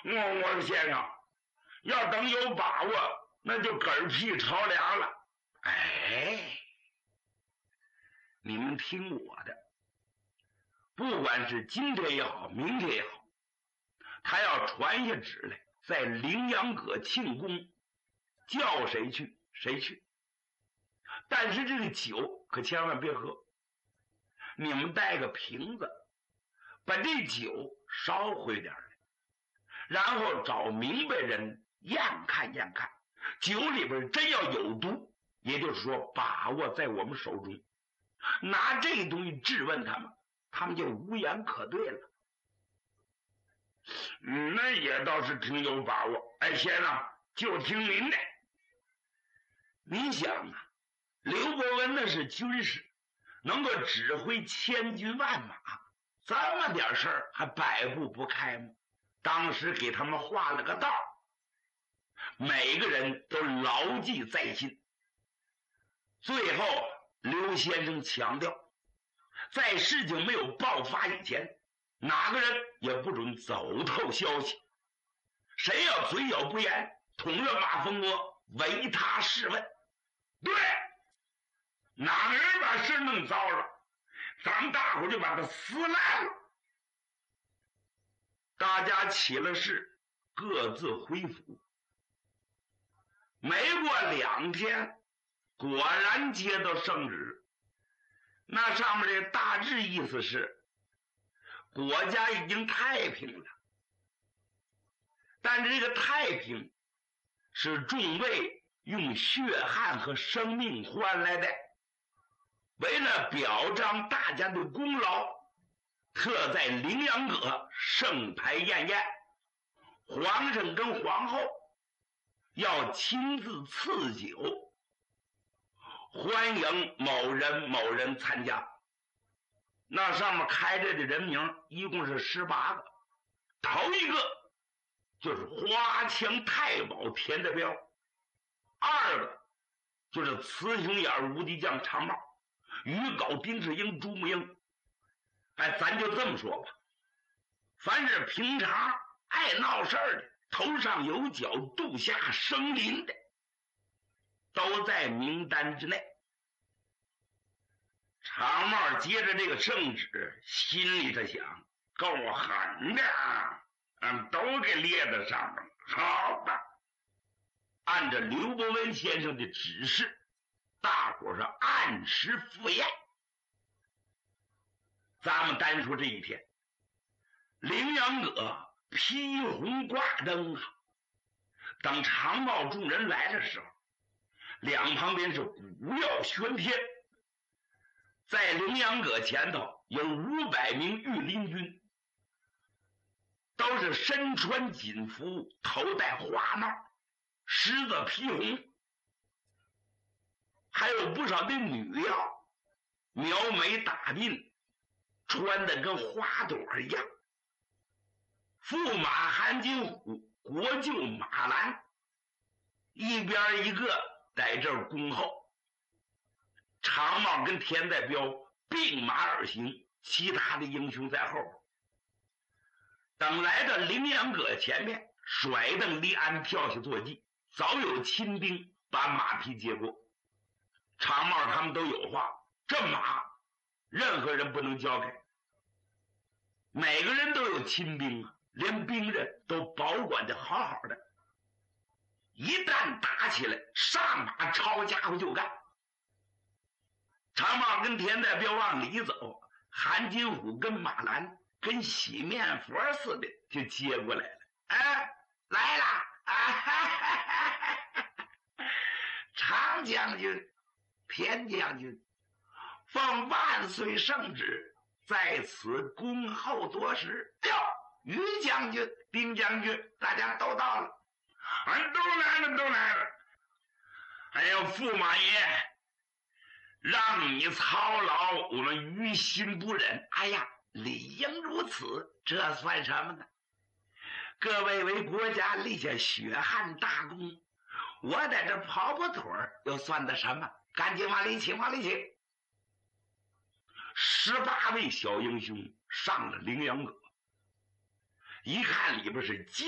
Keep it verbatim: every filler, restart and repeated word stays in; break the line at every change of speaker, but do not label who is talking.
我我说先生，要等有把握，那就嗝屁朝凉了。哎，你们听我的，不管是今天也好，明天也好，他要传下旨来，在羚羊阁庆功，叫谁去谁去。但是这个酒可千万别喝，你们带个瓶子，把这酒烧回点来，然后找明白人验看验看，酒里边真要有毒，也就是说把握在我们手中，拿这东西质问他们，他们就无言可对了。嗯，那也倒是挺有把握。哎，先生，就听您的。你想啊，刘伯温那是军师，能够指挥千军万马，这么点事儿还百步不开吗？当时给他们画了个道，每个人都牢记在心。最后刘先生强调，在事情没有爆发以前，哪个人也不准走透消息，谁要嘴咬不严，捅了马蜂窝，唯他是问。对，哪个人把事弄糟了，咱们大伙就把他撕烂了。大家起了誓，各自回府。没过两天，果然接到圣旨，那上面的大致意思是国家已经太平了，但这个太平是众位用血汗和生命换来的，为了表彰大家的功劳，特在羚羊阁盛牌宴宴，皇上跟皇后要亲自赐酒，欢迎某人某人参加。那上面开着的人名一共是十八个，头一个就是花枪太保田德彪，二个就是雌雄眼无敌将长帽，鱼镐丁世英朱木英。哎，咱就这么说吧，凡是平常爱闹事儿的，头上有角肚下生鳞的，都在名单之内。长帽接着这个圣旨，心里头想，够狠的啊，嗯，都给列在上面了。好吧，按照刘伯温先生的指示，大伙是按时赴宴。咱们单说这一天，羚羊阁披红挂灯啊，等长帽众人来的时候，两旁边是鼓料喧天。在羚羊阁前头有五百名御林军，都是身穿锦服，头戴花帽，狮子披红，还有不少的女妖，描眉打鬓，穿的跟花朵一样。驸马韩金虎，国舅马兰，一边一个在这儿恭候。长帽跟田代彪并马而行，其他的英雄在后。等来到羚羊阁前面，甩蹬离鞍，跳下坐骑，早有亲兵把马匹接过。长帽他们都有话，这马任何人不能交开，每个人都有亲兵啊，连兵人都保管得好好的，一旦打起来，上马抄家伙就干。长帽跟田代彪往里走，韩金虎跟马兰跟洗面佛似的就接过来了。哎，来了！啊哈哈哈哈，常将军、田将军，奉万岁圣旨，在此恭候多时。哟，于将军、丁将军，大家都到了。俺都来了，都来了。哎呦，驸马爷，让你操劳，我们于心不忍。哎呀，理应如此，这算什么呢？各位为国家立下血汗大功，我在这跑跑腿儿，又算得什么？赶紧往里请，往里请。十八位小英雄上了羚羊阁，一看里边是